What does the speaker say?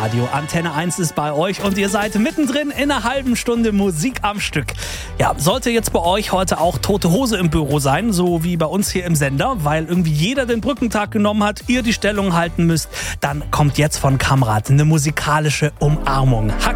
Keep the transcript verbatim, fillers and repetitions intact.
Radio. Antenne eins ist bei euch und ihr seid mittendrin in einer halben Stunde Musik am Stück. Ja, sollte jetzt bei euch heute auch tote Hose im Büro sein, so wie bei uns hier im Sender, weil irgendwie jeder den Brückentag genommen hat, ihr die Stellung halten müsst, dann kommt jetzt von Kamrat eine musikalische Umarmung.